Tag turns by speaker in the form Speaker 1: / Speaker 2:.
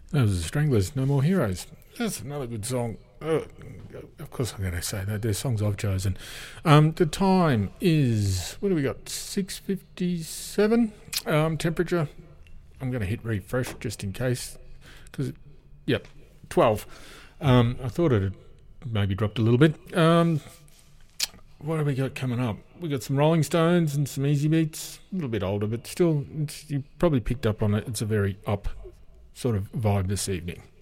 Speaker 1: That was the Stranglers, No More Heroes. That's another good song. Of course, I'm going to say that. They're songs I've chosen. The time is, what do we got? 6:57. Temperature, I'm going to hit refresh just in case. Yep, 12. I thought it had maybe dropped a little bit. What have we got coming up? We got some Rolling Stones and some Easy Beats. A little bit older, but still, you probably picked up on it. It's a very up sort of vibe this evening.